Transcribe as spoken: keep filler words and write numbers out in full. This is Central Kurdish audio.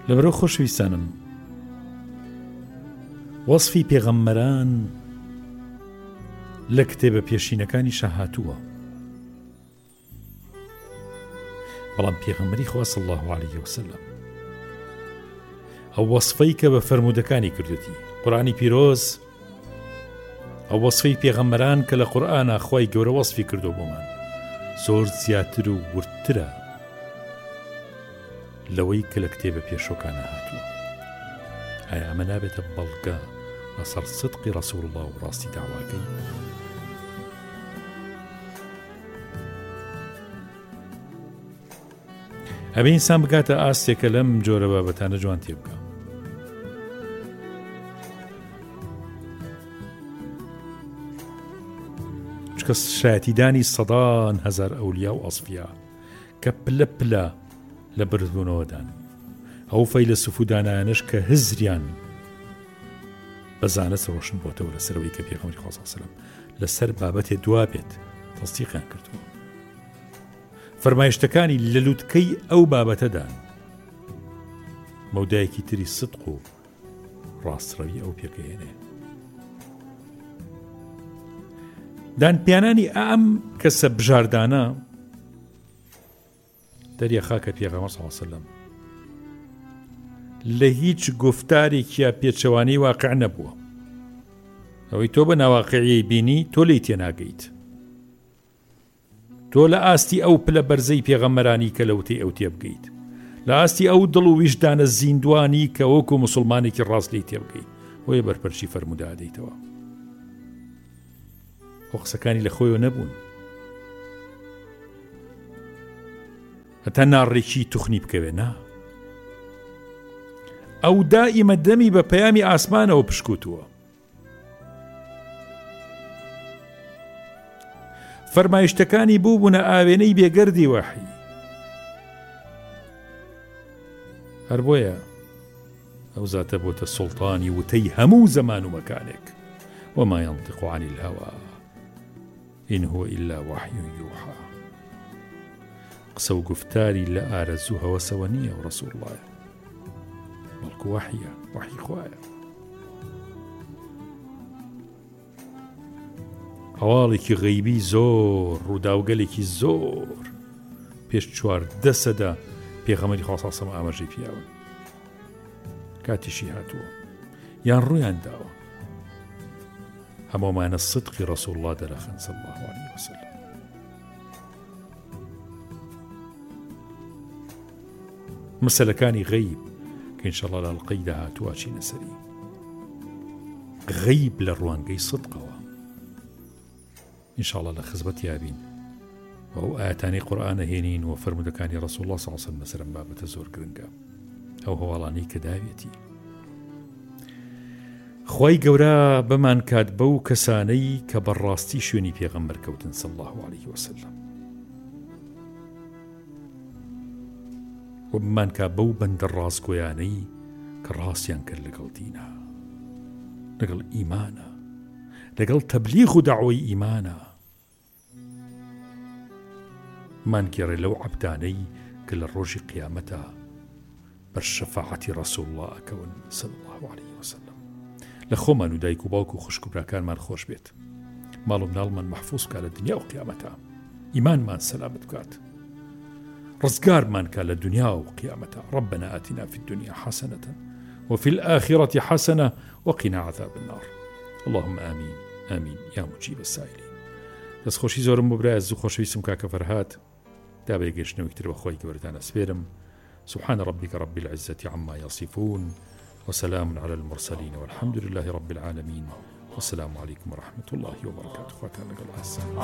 لەبەرەو خۆشەویستانم، وەسفی پێغەمبەران لە کتێبە پێشینەکانیشە هاتووە، بەڵام پێغەمبەری خوا صلی الله عەلەیه وسەلەم ئەو وەسفەی کە بە فەرموودەکانی کردوتی قورئانی پیرۆز، ئەو وەسفەی پێغەمبەران کە لە قورئانە خوای گەورە وەسفی کردو بۆمان زۆر زیاتر و ورترە لەوەی کە لە کتێبە پێشۆکانە هاتووە. ئایا ئەمە نابێتە بەڵگە لەسەر سدقی ڕەسوول الله و ڕاستی داواکەی؟ ئەبێ ئینسان بگاتە ئاستێکە لەم جۆرە بابەتانە جوان تێبگا. چکە شایەتیدانی سەدان هەزار ئەولیا و ئەسفیا کە پلە پلە لە بردبوونەوەدان، ئەو فەیلە سوفودانانش کە هزریان بەزانست ڕۆشن بۆتەوە لەسەرەوەی کە پێغەمبەری خوا صلی الله عەلەیه وسەلەم لەسەر بابەتێ دوا بێت تەصدیقیان کردووە. فەرمایشتەکانی لە لووتکەی ئەو بابەتەدان مەودایەکی تری سدق و ڕاستڕەوی ئەو پێگەیەنێ. دانپیانانی ئەم کەسە بژاردانە دەریە خاکە پێغەمبەر صلی الله عەلەیه وسەلەم لە هیچ گفتارێکیە پێچەوانەی واقع نەبووە. ئەوەی تۆ بە ناواقعیەی بینی تۆ لی تێناگەیت، تۆ لە ئاستی ئەو پلە بەرزەی پێغەمبەرانی کە لەوتەی ئەو تێبگەیت، لە ئاستی ئەو دڵ و ویژدانە زیندوانی کە وەکو موسڵمانێکی ڕاست لی تێبگەیت، بۆیە بەرپەرچی فەرموودە دەیتەوە. ئەو قسەکانی لە خۆیەوە نەبوون، هەتا ناڕێکی توخنی بکەوێ نا، ئەو دائیمە دەمی بە پەیامی ئاسمانەوە پشکوتووە. فەرمایشتەکانی بوو بوونە ئاوێنەی بێگەردی وەحی. هەر بۆیە ئەو زاتە بۆتە سوڵتانی وتەی هەموو زەمان و مەکانێک. وما ينطق عن الهوى إن هو إلا وحي يوحى. قسە و گفتاری لە ئارەزوو هەوەسەوە نییە و ڕەسوول الله بەڵکو وحیە، وحی خوایە. هەواڵێکی غەیبی زۆر، ڕووداوگەلێکی زۆر پێش چواردە سەدا پێغەمبەری خوا صلی الله عەلەیه وسەلەم ئاماژەی پیاون، کاتیشی هاتووە یان ڕوویان داوە. هەموومانە سدقی ڕەسوول الله دەرەخەن صلی الله عەلەیه وسەلەم. مەسەلەکانی غەیب کە ئینشەڵڵا لە هەڵقەی داهاتووە چینە سەری، غەیب لە ڕوانگەی سدقەوە ئینشاءالله لە خزمەت یابین و ئەو ئاەتانی قورئانە هێنین و فەرموودەکانی ڕەسوول الله صلی الله عەلەیه وسەلەم لەسەرم بابەتە زۆر گرنگە. ئەو هەواڵانەی کە داوێتی خوای گەورە بەمان کات بەو کەسانەی کە بەڕاستی شوێنی پێغەمبەر کەوتن صلی الله عەلەیه وسەلەم، و بمان کات بەو بەندە ڕاستگۆیانەی کە ڕاستیان کرد لەگەڵ دینە، لەگەڵ ئیمانە، لەگەڵ تەبلیغ و دەعوەی ئیمانە. مانگێڕێ لەو عەبدانەی کە لە ڕۆژی قیامەتە بەر شەفاعەتی ڕەسوول الله ئەکەون صلی الله عەلەیه وسەلەم. لە خۆمان و دایک و باوک و خوشک و براکانمان خۆش بێت، ماڵ و مناڵمان مەحفوظ بکات لە دنیا و قیامەتە، ئیمانمان سەلامت بکات، ڕزگارمان کات لە دنیا و قیامەتە. ربنا آتنا في الدنيا حسنة وفي الآخرة حسنة وقنا عذاب النار. اللهم آمين آمين يا مجيب السائلين. دەست خۆشی زۆرم بۆ برای زوو خۆشەویستم کاکە فەرهاد، دا بە گەشتنەوەیکتر بەخوای گەورەتان ئەسپێرم. سبحان ربك رب العزة عما يصفون وسلام على المرسلين والحمد لله رب العالمين والسلام عليكم ورحمة الله وبركاته. خواتان لەگەڵ